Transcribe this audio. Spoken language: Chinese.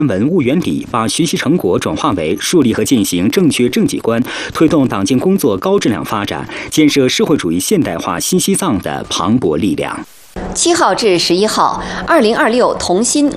文物原理，把学习成果转化为树立和践行正确政绩观，推动党建工作高质量发展，建设社会主义现代化新西藏的磅礴力量。 7号至11号，2026同心